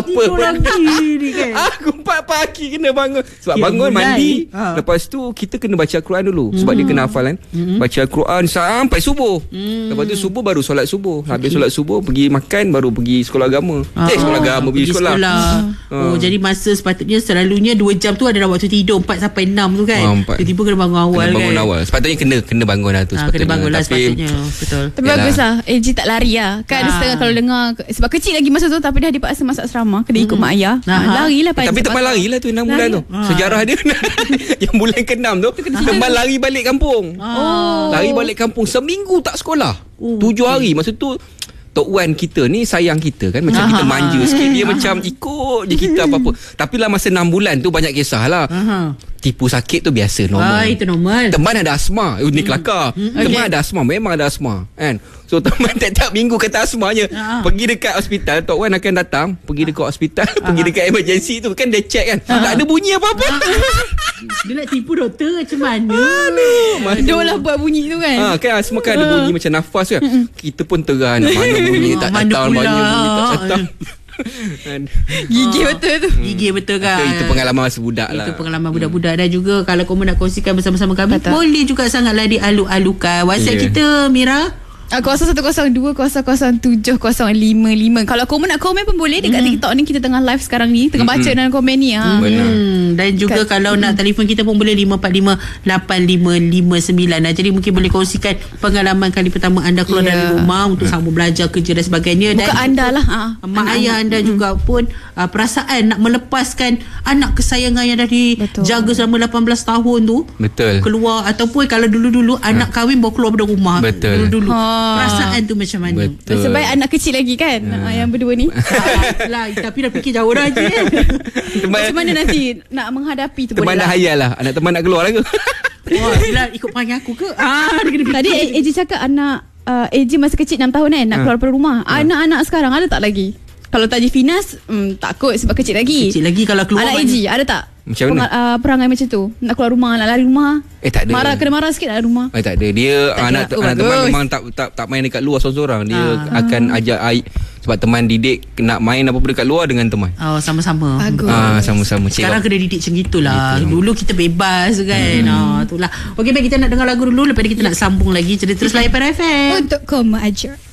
apa lagi ni kan. Aku 4 pagi kena bangun. Sebab bangun mandi. Lepas tu kita kena baca Al-Quran dulu. Sebab dia kena hafal kan. Baca Al-Quran sampai subuh. Lepas tu subuh baru solat subuh. Habis solat subuh pergi makan, baru pergi sekolah agama. Sekolah agama pergi sekolah. Oh, jadi masa sepatutnya selalunya 2 jam tu adalah waktu tidur 4 sampai 6 tu kan. Tiba-tiba kena bangun awal kan. Bangun awal. Sepatutnya kena bangun lah tu. Kena bangun lah sepatutnya. Betul. Tapi bagus lah AG tak lari lah. Kan ada setengah kalau dengar, sebab kecil lagi masa tu, tapi dah dipaksa masuk asrama, kena ikut mak ayah. Larilah. Tapi teman lari lah tu 6 bulan tu. Sejarah dia yang bulan ke-6 tu, teman lari balik kampung. Lari balik kampung seminggu tak sekolah. 7 hari. Masa tu Tok Wan kita ni sayang kita kan. Macam kita manja sikit. Dia macam ikut je kita apa-apa. Tapi lah masa 6 bulan tu banyak kisah lah. Tipu sakit tu biasa, normal. Itu normal. Teman ada asma. Ni kelakar. Teman ada asma. Memang ada asma kan. So teman tiap-tiap minggu kata asmanya. Pergi dekat hospital, Tok Wan akan datang. Pergi dekat hospital, pergi dekat emergency tu kan, dia check kan. Tak ada bunyi apa-apa. Dia nak tipu doktor macam mana? Dia lah buat bunyi tu kan. Kan asma kan ada bunyi macam nafas kan. Kita pun terang. Mana bunyi tak datang, mana bunyi tak datang. Gigih betul tu. Gigih betul kan. Itu pengalaman masa budak lah. Itu pengalaman budak-budak. Dan juga kalau kamu nak kongsikan bersama-sama kami, boleh juga sangatlah dialu-alukan WhatsApp kita, Mira. 0110-007-055. Kalau kamu nak komen pun boleh dekat TikTok ni. Kita tengah live sekarang ni, tengah baca dalam komen ni. Dan juga kalau nak telefon kita pun boleh 545-8559. Jadi mungkin boleh kongsikan pengalaman kali pertama anda keluar dari rumah untuk sambung belajar, kerja dan sebagainya. Bukan dan anda lah, mak ayah anda juga pun perasaan nak melepaskan anak kesayangan yang dah dijaga selama 18 tahun tu. Betul. Keluar, ataupun kalau dulu-dulu anak kahwin baru keluar dari rumah. Betul. Dulu-dulu perasaan tu macam mana? Betul. Sebaik anak kecil lagi kan, yang berdua ni. Tapi dah fikir jauh dah je. Macam mana nanti nak menghadapi tu? Teman dah hayal lah. Anak teman nak keluar lah ke? Bila ikut panggil aku ke? Tadi AJ cakap anak AJ masa kecil 6 tahun kan, nak keluar dari rumah. Anak-anak sekarang ada tak lagi? Kalau Taji Finas takut sebab kecil lagi. Kecil lagi kalau keluar. Anak AJ ada tak? Macam mana? Perangai macam tu, nak keluar rumah, nak lari rumah. Tak ada. Kena marah sikit dalam rumah. Tak ada. Dia anak teman memang tak main dekat luar seorang-seorang. Dia akan ajak sebab teman didik nak main apa-apa dekat luar dengan teman. Sama-sama. Bagus. Sama-sama. Sekarang kena didik macam itulah. Dulu kita bebas kan. Itulah. Okey, baik, kita nak dengar lagu dulu. Lepas ni kita nak sambung lagi. Jadi terus layan Pada FM. Untuk kau ajar.